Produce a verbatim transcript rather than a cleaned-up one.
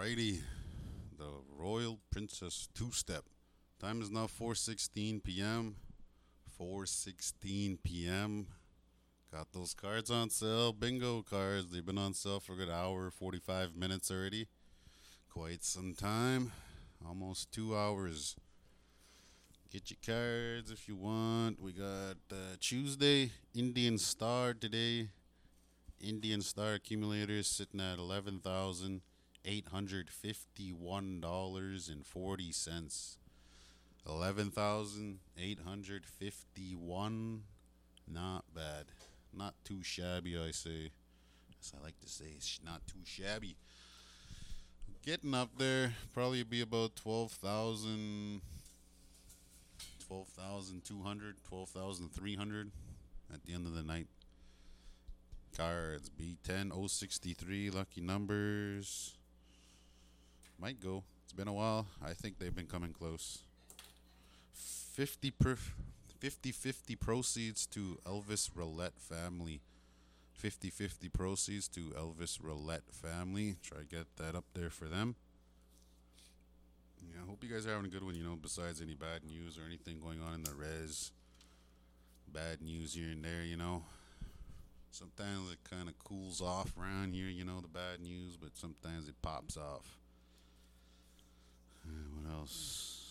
Alrighty, the Royal Princess Two Step. Time is now four sixteen p m four sixteen p m Got those cards on sale, bingo cards. They've been on sale for a good hour, forty-five minutes already. Quite some time, almost two hours. Get your cards if you want. We got uh, Tuesday, Indian Star today. Indian Star accumulators sitting at eleven thousand eight hundred fifty-one dollars and forty cents. Eleven thousand eight hundred fifty-one. Not bad. Not too shabby, I say. As I like to say, it's not too shabby. Getting up there, probably be about twelve thousand, twelve thousand two hundred, twelve thousand three hundred at the end of the night. Cards B ten oh sixty-three, lucky numbers. Might go. It's been a while. I think they've been coming close. fifty per fifty fifty proceeds to Elvis Roulette family. fifty fifty proceeds to Elvis Roulette family. Try to get that up there for them. Yeah, I hope you guys are having a good one, you know, besides any bad news or anything going on in the res. Bad news here and there, you know. Sometimes it kind of cools off around here, you know, the bad news, but sometimes it pops off. Uh, what else?